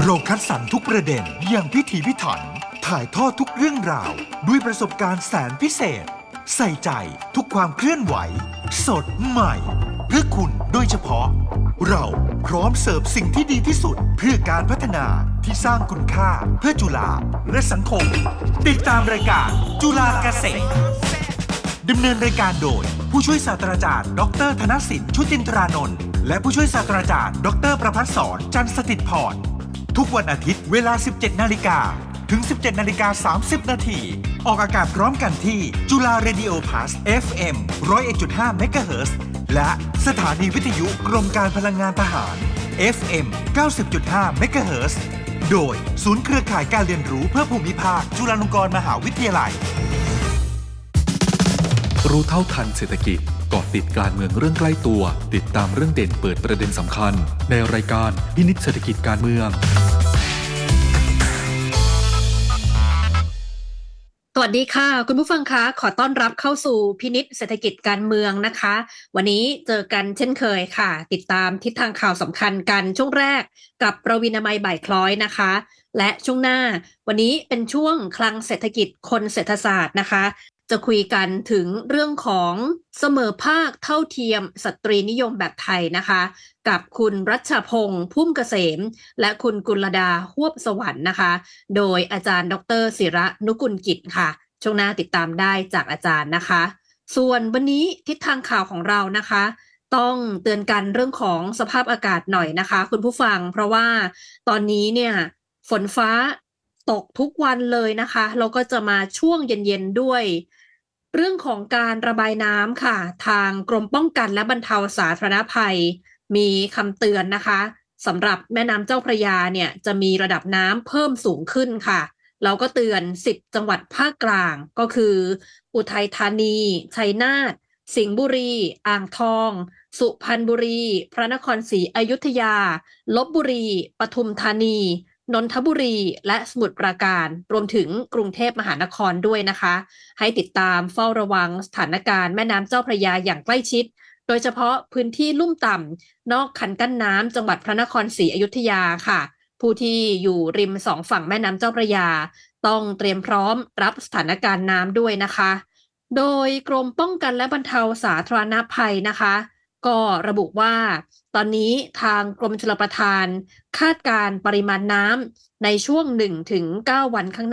เราคัดสรรทุกประเด็นอย่างพิถีพิถันถ่ายทอดทุกเรื่องราวด้วยประสบการณ์แสนพิเศษใส่ใจทุกความเคลื่อนไหวสดใหม่เพื่อคุณโดยเฉพาะเราพร้อมเสิร์ฟสิ่งที่ดีที่สุดเพื่อการพัฒนาที่สร้างคุณค่าเพื่อจุฬาและสังคมติดตามรายการจุฬาเกษตรดำเนินรายการโดยผู้ช่วยศาสตราจารย์ดร.ธนสินชุตินทรานนท์และผู้ช่วยศาสตราจารย์ดร.ประภัสสรจันทร์สถิตพรทุกวันอาทิตย์เวลา 17:00 นถึง 17:30 นออกอากาศพร้อมกันที่จุฬาเรดิโอพลัส FM 101.5 เมกะเฮิรตซ์และสถานีวิทยุกรมการพลังงานทหาร FM 90.5 เมกะเฮิรตซ์โดยศูนย์เครือข่ายการเรียนรู้เพื่อภูมิภาคจุฬาลงกรณ์มหาวิทยาลัยรู้เท่าทันเศรษฐกิจเกาะติดการเมืองเรื่องใกล้ตัวติดตามเรื่องเด่นเปิดประเด็นสำคัญในรายการพินิจเศรษฐกิจการเมืองสวัสดีค่ะคุณผู้ฟังคะขอต้อนรับเข้าสู่พินิจเศรษฐกิจการเมืองนะคะวันนี้เจอกันเช่นเคยค่ะติดตามทิศทางข่าวสำคัญกันช่วงแรกกับประวินามัยบ่ายคล้อยนะคะและช่วงหน้าวันนี้เป็นช่วงคลังเศรษฐกิจคนเศรษฐศาสตร์นะคะจะคุยกันถึงเรื่องของเสมอภาคเท่าเทียมสตรีนิยมแบบไทยนะคะกับคุณรัชพงษ์พุ่มเกษมและคุณกุลดาฮวบสวรรค์นะคะโดยอาจารย์ดร.ศิระนุกุลกิจค่ะช่วงหน้าติดตามได้จากอาจารย์นะคะส่วนวันนี้ทิศทางข่าวของเรานะคะต้องเตือนกันเรื่องของสภาพอากาศหน่อยนะคะคุณผู้ฟังเพราะว่าตอนนี้เนี่ยฝนฟ้าตกทุกวันเลยนะคะแล้วก็จะมาช่วงเย็นๆด้วยเรื่องของการระบายน้ำค่ะทางกรมป้องกันและบรรเทาสาธารณภัยมีคำเตือนนะคะสำหรับแม่น้ำเจ้าพระยาเนี่ยจะมีระดับน้ำเพิ่มสูงขึ้นค่ะเราก็เตือน10จังหวัดภาคกลางก็คืออุทัยธานีชัยนาทสิงห์บุรีอ่างทองสุพรรณบุรีพระนครศรีอยุธยาลพบุรีปทุมธานีนนทบุรีและสมุทรปราการรวมถึงกรุงเทพมหานครด้วยนะคะให้ติดตามเฝ้าระวังสถานการณ์แม่น้ำเจ้าพระยาอย่างใกล้ชิดโดยเฉพาะพื้นที่ลุ่มต่ำนอกคันกั้นน้ำจังหวัดพระนครศรีอยุธยาค่ะผู้ที่อยู่ริมสองฝั่งแม่น้ำเจ้าพระยาต้องเตรียมพร้อมรับสถานการณ์น้ำด้วยนะคะโดยกรมป้องกันและบรรเทาสาธารณภัยนะคะก็ระบุว่าตอนนี้ทางกรมชลประทานคาดการณ์ปริมาณน้ำในช่วง 1-9 วันข้างหน้า